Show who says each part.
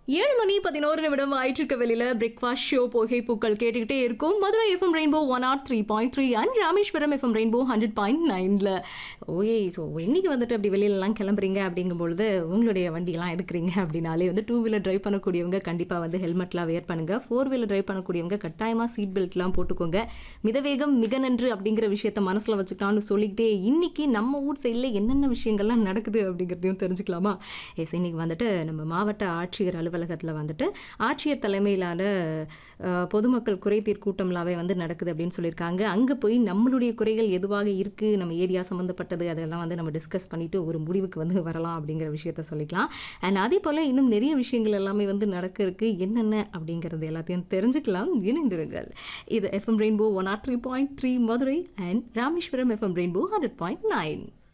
Speaker 1: 7:11 ஆயிட்டிருக்க வெளியில breakfast show புகைப்பூக்கள் கேட்டுக்கிட்டே இருக்கும். Madurai FM rainbow 103.3 and Rameswaram FM rainbow 100.9ல. ஓயே so இன்னைக்கு வந்துட்டு அப்படி வெளியிலலாம் கிளம்புறீங்க அப்படிங்கும்பொழுது உங்களுடைய வண்டியெல்லாம் எடுக்கிறீங்க அப்படின்னாலே வந்து 2 வீலர் டிரைவ் பண்ணக்கூடியவங்க கண்டிப்பாக வந்து ஹெல்மெட்லாம் வேர் பண்ணுங்க. 4 வீலர் டிரைவ் பண்ணக்கூடியவங்க கட்டாயமாக சீட் பெல்ட்லாம் போட்டுக்கோங்க. மிதவேகம் மிக நன்று அப்படிங்கிற விஷயத்த மனசில் வச்சுக்கலாம்னு சொல்லிக்கிட்டே இன்னைக்கு நம்ம ஊர் சைடில் என்னென்ன விஷயங்கள்லாம் நடக்குது அப்படிங்கிறதையும் தெரிஞ்சுக்கலாமா? எஸ், இன்னைக்கு வந்துட்டு நம்ம மாவட்ட ஆட்சியர் அலுவலகத்தில் வந்துட்டு ஆட்சியர் தலைமையிலான பொதுமக்கள் குறைதீர் கூட்டம்லாவே வந்து நடக்குது அப்படின்னு சொல்லியிருக்காங்க. அங்கே போய் நம்மளுடைய குறைகள் எதுவாக இருக்குது, நம்ம ஏரியா சம்மந்தப்பட்டது அதெல்லாம் வந்து நம்ம டிஸ்கஸ் பண்ணிவிட்டு ஒரு முடிவுக்கு வந்து வரலாம் அப்படிங்கிற விஷயத்த சொல்லிக்கலாம். அண்ட் அதே போல் இன்னும் நிறைய விஷயங்கள் எல்லாமே வந்து நடக்க இருக்குது. என்னென்ன அப்படிங்கிறது எல்லாத்தையும் தெரிஞ்சுக்கலாம். இணைந்திருங்கள். இது FM rainbow 103.3 Madurai and Rameswaram FM rainbow 100.9.